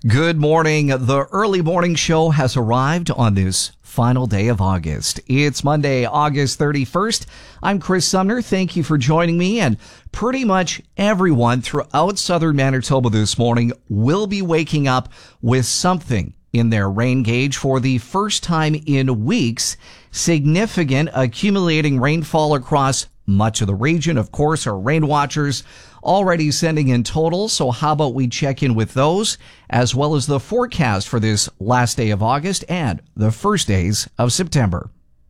Good morning. The early morning show has arrived on this final day of August. It's Monday, August 31st. I'm Chris Sumner. Thank you for joining me. And pretty much everyone throughout southern Manitoba this morning will be waking up with something in their rain gauge for the first time in weeks. Significant accumulating rainfall across much of the region. Of course, our rain watchers already sending in totals. So how about we check in with those, as well as the forecast for this last day of August and the first days of September.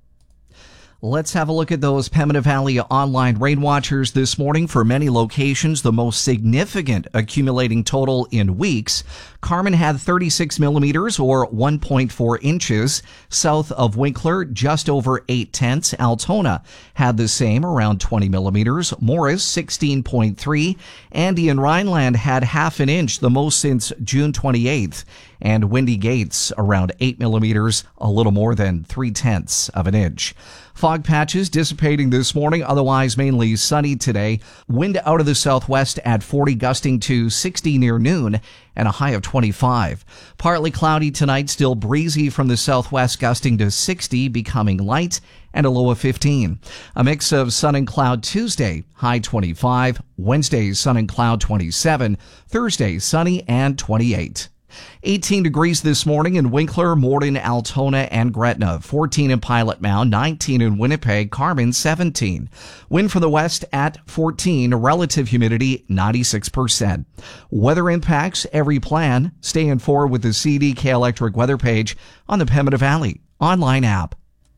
Let's have a look at those Pembina Valley online rain watchers this morning. For many locations, the most significant accumulating total in weeks. Carman had 36 millimeters or 1.4 inches. South of Winkler, just over 0.8. Altona had the same, around 20 millimeters. Morris, 16.3. Andy and Rhineland had half an inch, the most since June 28th. And Windy Gates, around 8 millimeters, a little more than 0.3 of an inch. Fog patches dissipating this morning, otherwise mainly sunny today. Wind out of the southwest at 40, gusting to 60 near noon, and a high of 25. Partly cloudy tonight, still breezy from the southwest, gusting to 60, becoming light, and a low of 15. A mix of sun and cloud Tuesday, high 25. Wednesday, sun and cloud 27. Thursday, sunny and 28. 18 degrees this morning in Winkler, Morden, Altona, and Gretna. 14 in Pilot Mound, 19 in Winnipeg, Carman 17. Wind from the west at 14, relative humidity 96%. Weather impacts every plan. Stay informed with the CDK Electric weather page on the Pembina Valley online app.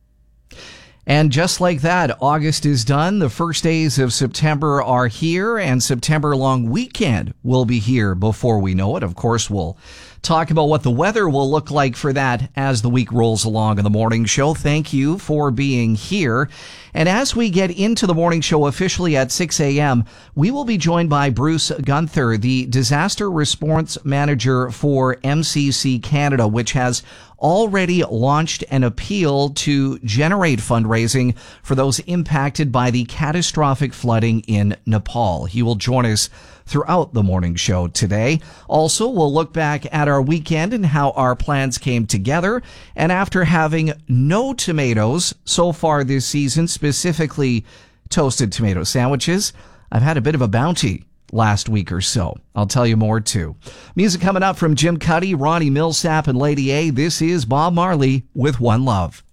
And just like that, August is done. The first days of September are here, and September long weekend will be here before we know it. Of course, we'll talk about what the weather will look like for that as the week rolls along in the morning show. Thank you for being here. And as we get into the morning show officially at 6 a.m., we will be joined by Bruce Gunther, the Disaster Response Manager for MCC Canada, which has already launched an appeal to generate fundraising for those impacted by the catastrophic flooding in Nepal. He will join us throughout the morning show today. Also, we'll look back at our weekend and how our plans came together. And after having no tomatoes so far this season, specifically toasted tomato sandwiches, I've had a bit of a bounty last week or so. I'll tell you more too. Music coming up from Jim Cuddy, Ronnie Millsap, and Lady A. This is Bob Marley with One Love.